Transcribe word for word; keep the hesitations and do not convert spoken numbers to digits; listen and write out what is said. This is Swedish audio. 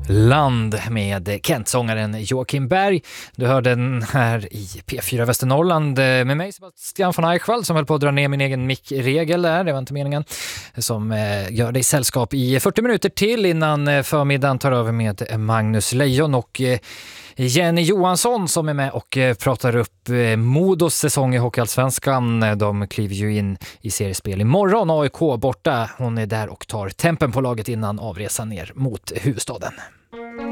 Land med Kent-sångaren Joakim Berg. Du hörde den här i P fyra Västernorrland med mig, Sebastian von Eichwald, som höll på att dra ner min egen mickregel där, det var inte meningen, som gör dig sällskap i fyrtio minuter till innan förmiddagen tar över med Magnus Lejon och Jenny Johansson som är med och pratar upp Modos säsong i Hockeyallsvenskan. De kliver ju in i seriespel imorgon, A I K borta. Hon är där och tar tempen på laget innan avresan ner mot huvudstaden.